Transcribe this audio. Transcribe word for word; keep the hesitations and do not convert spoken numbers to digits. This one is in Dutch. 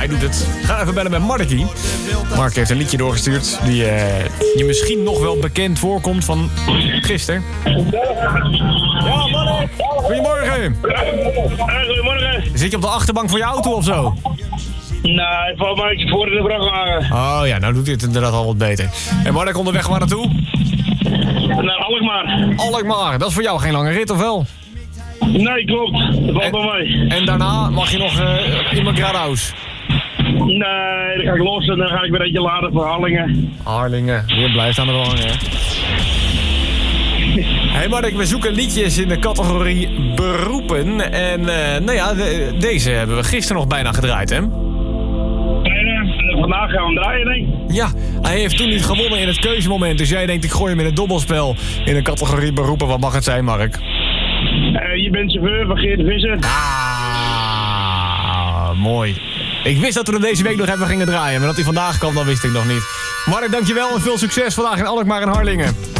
hij doet het. Ga even bellen met Markie. Mark heeft een liedje doorgestuurd die uh, je misschien nog wel bekend voorkomt van gisteren. Ja, Mark! Goedemorgen! Hey, goedemorgen. Zit je op de achterbank van je auto of zo? Nee, voor mij is voor in de vrachtwagen. Oh ja, nou doet dit inderdaad al wat beter. En Mark, onderweg waar naartoe? Naar Alkmaar. Alkmaar, dat is voor jou geen lange rit of wel? Nee, klopt. Dat valt bij mij. En daarna mag je nog uh, in McGrathhouse. Nee, dan ga ik los en dan ga ik weer eentje laden voor Harlingen. Harlingen, je blijft aan de wang, hè? Hé hey Mark, we zoeken liedjes in de categorie beroepen. En uh, nou ja, de, deze hebben we gisteren nog bijna gedraaid, hè? En vandaag gaan we hem draaien, denk ik. Ja, hij heeft toen niet gewonnen in het keuzemoment. Dus jij denkt, ik gooi hem in het dobbelspel. In een categorie beroepen, wat mag het zijn, Mark? Uh, je bent chauffeur van Geert de Visser. Ah, mooi. Ik wist dat we hem deze week nog even gingen draaien. Maar dat hij vandaag kwam, dat wist ik nog niet. Mark, dankjewel en veel succes vandaag in Alkmaar en Harlingen.